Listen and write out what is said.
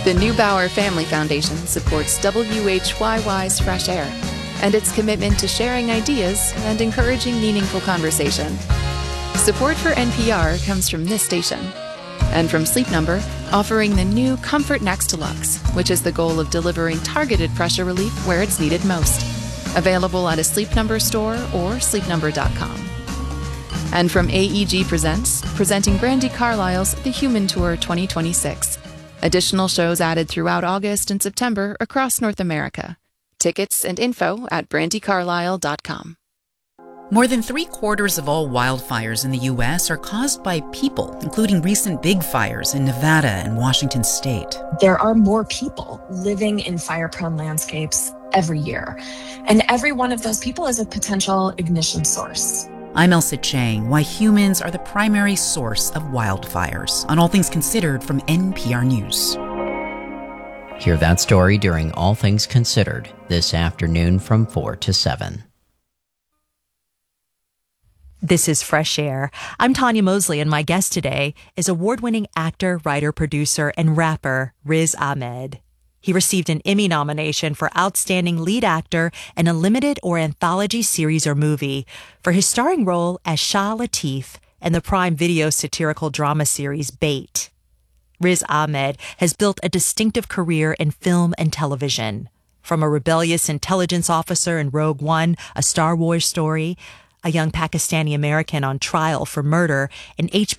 The Neubauer Family Foundation supports WHYY's Fresh Air and its commitment to sharing ideas and encouraging meaningful conversation. Support for NPR comes from this station and from Sleep Number, offering the new Comfort Next Deluxe, which has the goal of delivering targeted pressure relief where it's needed most. Available at a Sleep Number store or sleepnumber.com. And from AEG Presents, presenting Brandi Carlile's The Human Tour 2026. Additional shows added throughout August and September across North America. Tickets and info at brandicarlile.com. More than 3/4 of all wildfires in the U.S. are caused by people, including recent big fires in Nevada and Washington state. There are more people living in fire-prone landscapes every year, and every one of those people is a potential ignition source. I'm Elsa Chang, why humans are the primary source of wildfires, on All Things Considered from NPR News. Hear that story during All Things Considered this afternoon from 4 to 7. This is Fresh Air. I'm Tanya Mosley, and my guest today is award-winning actor, writer, producer, and rapper Riz Ahmed. He received an Emmy nomination for Outstanding Lead Actor in a Limited or Anthology Series or Movie for his starring role as Shah Latif in the Prime Video satirical drama series Bait. Riz Ahmed has built a distinctive career in film and television. From a rebellious intelligence officer in Rogue One, a Star Wars story, a young Pakistani American on trial for murder in